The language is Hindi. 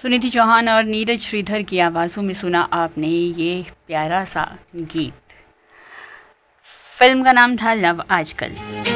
सुनिधि चौहान और नीरज श्रीधर की आवाज़ों में सुना आपने ये प्यारा सा गीत। फिल्म का नाम था लव आजकल।